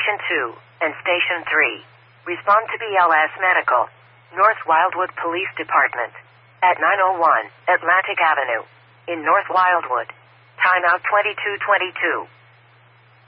Station 2 and Station 3. Respond to BLS Medical, North Wildwood Police Department, at 901 Atlantic Avenue, in North Wildwood. Timeout 2222.